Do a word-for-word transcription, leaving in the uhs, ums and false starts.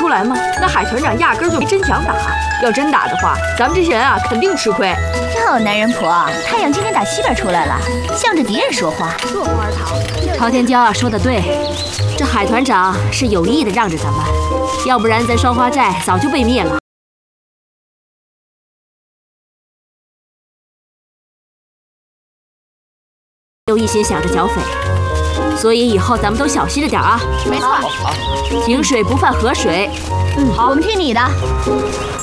出来吗？那海团长压根就没真想打。要真打的话，咱们这些人啊肯定吃亏。 哟，男人婆，太阳今天打西边出来了，向着敌人说话。 落荒而逃。 朝天椒啊，说的对，这海团长是有意的让着咱们，要不然咱双花寨早就被灭了。又一心想着剿匪，所以以后咱们都小心着点啊。 没错。 井水不犯河水。 嗯，好，我们听你的。